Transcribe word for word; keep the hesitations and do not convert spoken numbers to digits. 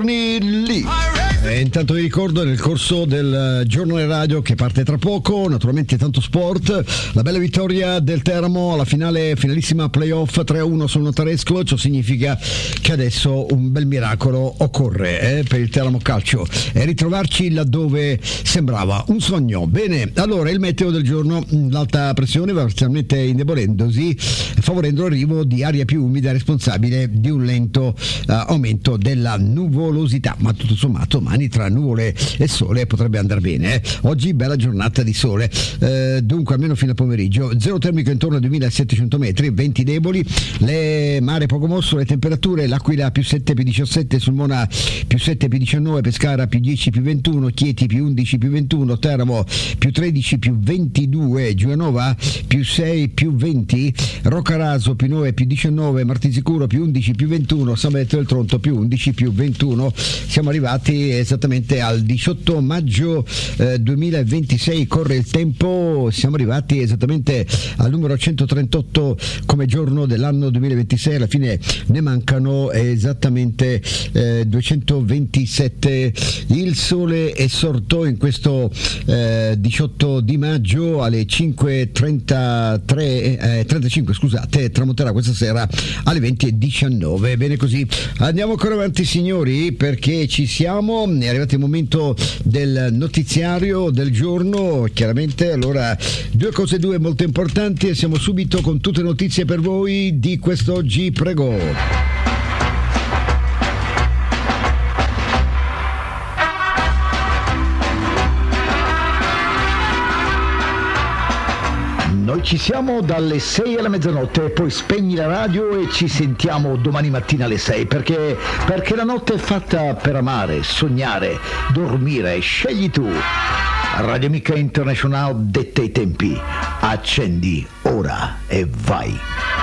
torni lì. E intanto vi ricordo, nel corso del giornale radio che parte tra poco, naturalmente tanto sport, la bella vittoria del Teramo alla finale, finalissima playoff tre a uno sul Notaresco. Ciò significa che adesso un bel miracolo occorre eh, per il Teramo Calcio e ritrovarci laddove sembrava un sogno. Bene, allora il meteo del giorno: l'alta pressione va parzialmente indebolendosi, favorendo l'arrivo di aria più umida responsabile di un lento uh, aumento della nuvolosità, ma tutto sommato domani tra nuvole e sole potrebbe andare bene eh. Oggi bella giornata di sole, eh, dunque almeno fino al pomeriggio. Zero termico intorno ai duemilasettecento metri, venti deboli, le mare poco mosso, le temperature: l'Aquila più sette più diciassette, Sulmona più sette più diciannove, Pescara più dieci più ventuno, Chieti più undici più ventuno, Teramo più tredici più ventidue, Giulianova più sei più venti, Roccaraso più nove più diciannove, Martisicuro più undici più ventuno, San Benedetto del Tronto più undici più ventuno. Siamo arrivati esattamente al diciotto maggio eh, duemilaventisei, corre il tempo, siamo arrivati esattamente al numero centotrentotto come giorno dell'anno duemilaventisei, alla fine ne mancano esattamente eh, duecentoventisette. Il sole è sorto in questo eh, diciotto di maggio alle cinque e trentatré, eh, trentacinque scusate, tramonterà questa sera alle venti e diciannove. Bene così, andiamo ancora avanti signori, perché ci siamo, è arrivato il momento del notiziario del giorno, chiaramente. Allora, due cose due molto importanti e siamo subito con tutte le notizie per voi di quest'oggi, prego. Noi ci siamo dalle sei alla mezzanotte, poi spegni la radio e ci sentiamo domani mattina alle sei, perché, perché la notte è fatta per amare, sognare, dormire. Scegli tu. Radio Amica International detta i tempi. Accendi ora e vai.